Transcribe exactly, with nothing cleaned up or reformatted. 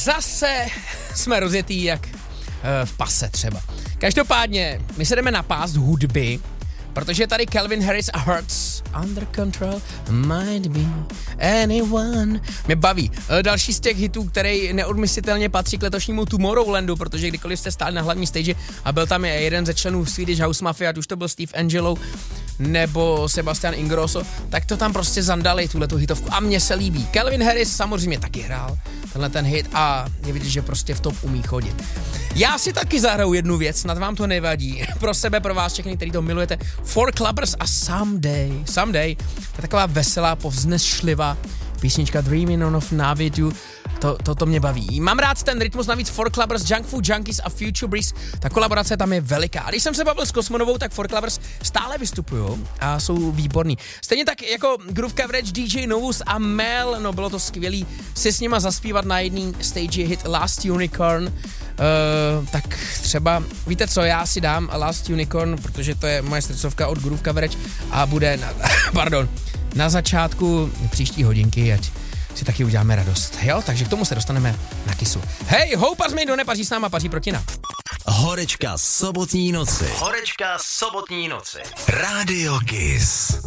zase jsme rozjetý jak uh, v pase třeba. Každopádně, my se jdeme napást hudby, protože tady Calvin Harris a Hurts Under Control, Might Be Anyone mě baví. Další z těch hitů, který neodmyslitelně patří k letošnímu Tomorrowlandu, protože kdykoliv jste stáli na hlavní stage a byl tam jeden ze členů Swedish House Mafia, ať už to byl Steve Angelo nebo Sebastian Ingrosso, tak to tam prostě zandali, tuhletu hitovku, a mně se líbí. Calvin Harris samozřejmě taky hrál tenhle ten hit a je vidět, že prostě v tom umí chodit. Já si taky zahraju jednu věc, snad vám to nevadí. Pro sebe, pro vás všechny, kteří to milujete. Four Clubbers a Someday. Someday. To je taková veselá, povznešlivá písnička Dreaming on of Navidu. To, to, to mě baví. Mám rád ten rytmus, navíc Four Clubbers, Junk Food Junkies a Future Breeze. Ta kolaborace tam je veliká. A když jsem se bavil s Kosmonovou, tak Four Clubbers stále vystupují a jsou výborní. Stejně tak jako Groove Coverage, D J Novus a Mel, no bylo to skvělý si s nima zaspívat na jedný stage hit Last Unicorn. Uh, tak třeba, víte co, já si dám Last Unicorn, protože to je moje srdcovka od Groove Coverage a bude na, pardon, na začátku příští hodinky, ať si taky uděláme radost, jo? Takže k tomu se dostaneme na Kissu. Hej, houpař mi do nepaří s náma, paří proti nám. Horečka sobotní noci. Horečka sobotní noci. Rádio Kiss.